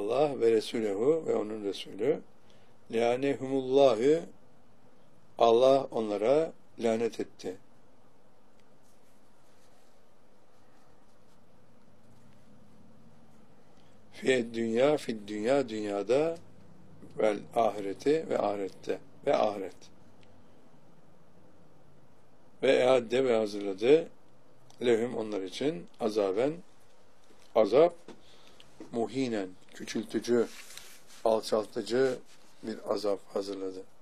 Allah ve Resulehu ve onun Resulü lanehumullahü Allah onlara lanet etti. Fid dünya dünyada vel ahireti ve ahirette ve ahiret. Ve eadde ve hazırladı lehum onlar için azap muhinen küçültücü, alçaltıcı bir azap hazırladı.